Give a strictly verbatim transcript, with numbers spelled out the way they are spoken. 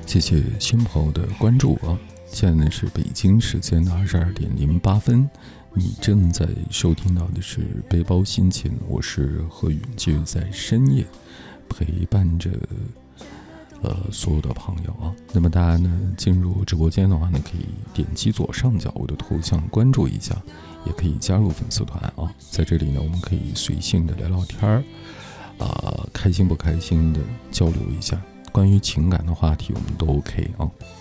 谢谢新朋友的关注啊！现在呢是北京时间的二十二点零八分，你正在收听到的是背包心情，我是何允，继续在深夜陪伴着呃所有的朋友啊。那么大家呢进入直播间的话呢，可以点击左上角我的头像关注一下，也可以加入粉丝团啊。在这里呢，我们可以随性的聊聊天儿，啊、呃，开心不开心的交流一下。关于情感的话题我们都 OK 啊。